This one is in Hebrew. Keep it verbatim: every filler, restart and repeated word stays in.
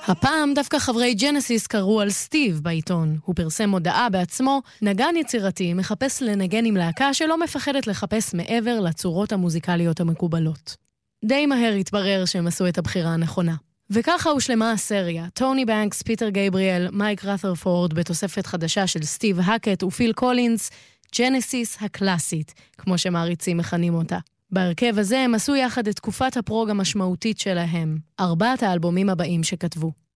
הפעם דווקא חברי ג'נסיס קראו על סטיב בעיתון. הוא פרסם מודעה בעצמו, נגן יצירתי מחפש לנגן עם להקה שלא מפחדת לחפש מעבר לצורות המוזיקליות המקובלות. די מהר התברר שהם עשו את הבחירה הנכונה. וככה הושלמה הסריה. טוני בנקס, פיטר גייבריאל, מייק רת'רפורד בתוספת חדשה של סטיב הקט ופיל קולינס, ג'נסיס הקלאסית, כמו שמעריצים מכנים אותה. בהרכב הזה הם עשו יחד את תקופת הפרוג המשמעותית שלהם, ארבעת האלבומים הבאים שכתבו.